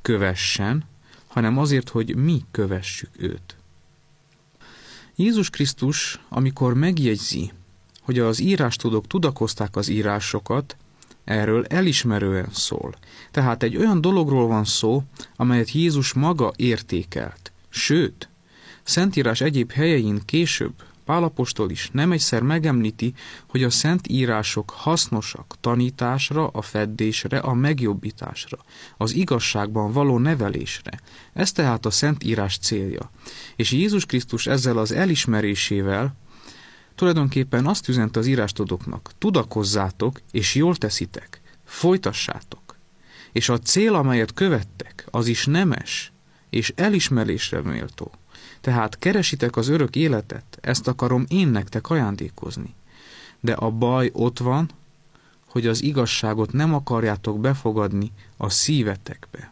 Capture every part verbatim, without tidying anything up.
kövessen, hanem azért, hogy mi kövessük őt. Jézus Krisztus, amikor megjegyzi, hogy az írástudók tudakozták az írásokat, erről elismerően szól. Tehát egy olyan dologról van szó, amelyet Jézus maga értékelt. Sőt, Szentírás egyéb helyein később Pál apostol is nem egyszer megemlíti, hogy a szent írások hasznosak tanításra, a feddésre, a megjobbításra, az igazságban való nevelésre. Ez tehát a szent írás célja. És Jézus Krisztus ezzel az elismerésével tulajdonképpen azt üzent az írástudóknak: tudakozzátok, és jól teszitek, folytassátok. És a cél, amelyet követtek, az is nemes, és elismerésre méltó. Tehát keresitek az örök életet, ezt akarom én nektek ajándékozni. De a baj ott van, hogy az igazságot nem akarjátok befogadni a szívetekbe.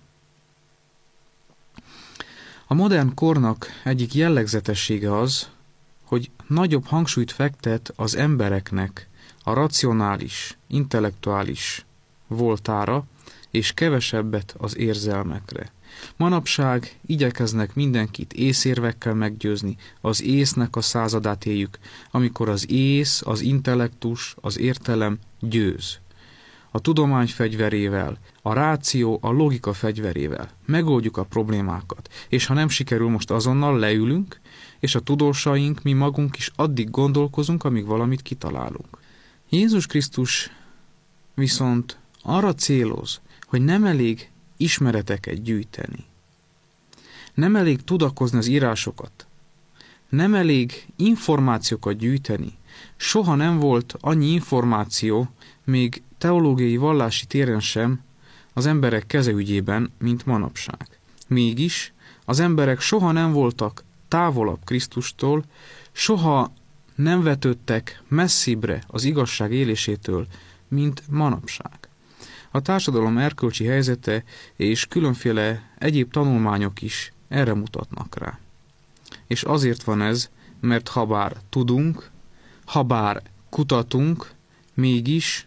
A modern kornak egyik jellegzetessége az, hogy nagyobb hangsúlyt fektet az embereknek a racionális, intellektuális voltára, és kevesebbet az érzelmekre. Manapság igyekeznek mindenkit észérvekkel meggyőzni, az észnek a századát éljük, amikor az ész, az intellektus, az értelem győz. A tudomány fegyverével, a ráció, a logika fegyverével megoldjuk a problémákat, és ha nem sikerül, most azonnal leülünk, és a tudósaink, mi magunk is addig gondolkozunk, amíg valamit kitalálunk. Jézus Krisztus viszont arra céloz, hogy nem elég ismereteket gyűjteni. Nem elég tudakozni az írásokat. Nem elég információkat gyűjteni. Soha nem volt annyi információ, még teológiai vallási téren sem, az emberek kezeügyében, mint manapság. Mégis az emberek soha nem voltak távolabb Krisztustól, soha nem vetődtek messzibbre az igazság élésétől, mint manapság. A társadalom erkölcsi helyzete és különféle egyéb tanulmányok is erre mutatnak rá. És azért van ez, mert habár tudunk, habár kutatunk, mégis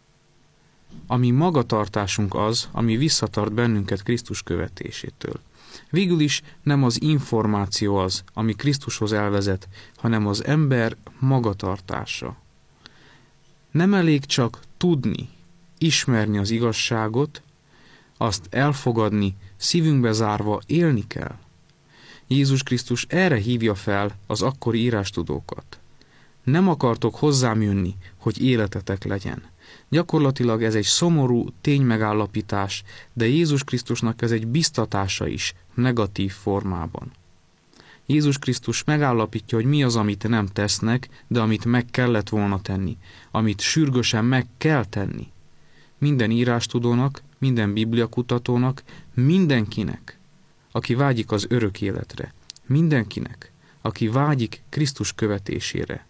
a mi magatartásunk az, ami visszatart bennünket Krisztus követésétől. Végül is nem az információ az, ami Krisztushoz elvezet, hanem az ember magatartása. Nem elég csak tudni, ismerni az igazságot, azt elfogadni, szívünkbe zárva élni kell. Jézus Krisztus erre hívja fel az akkori írástudókat. Nem akartok hozzám jönni, hogy életetek legyen. Gyakorlatilag ez egy szomorú ténymegállapítás, de Jézus Krisztusnak ez egy biztatása is, negatív formában. Jézus Krisztus megállapítja, hogy mi az, amit nem tesznek, de amit meg kellett volna tenni, amit sürgősen meg kell tenni. Minden írástudónak, minden bibliakutatónak, mindenkinek, aki vágyik az örök életre, mindenkinek, aki vágyik Krisztus követésére.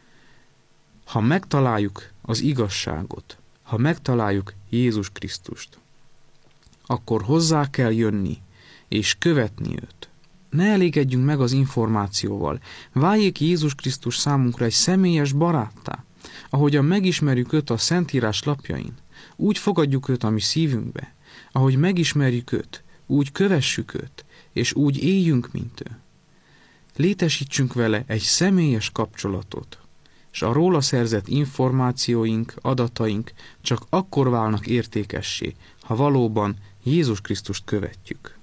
Ha megtaláljuk az igazságot, ha megtaláljuk Jézus Krisztust, akkor hozzá kell jönni és követni őt. Ne elégedjünk meg az információval. Váljék Jézus Krisztus számunkra egy személyes baráttá, ahogyan megismerjük őt a Szentírás lapjain. Úgy fogadjuk őt a mi szívünkbe, ahogy megismerjük őt, úgy kövessük őt, és úgy éljünk, mint ő. Létesítsünk vele egy személyes kapcsolatot, és a róla szerzett információink, adataink csak akkor válnak értékessé, ha valóban Jézus Krisztust követjük.